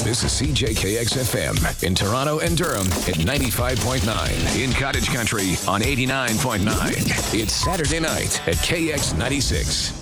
This is CJKX-FM in Toronto and Durham at 95.9. In Cottage Country on 89.9. It's Saturday night at KX96.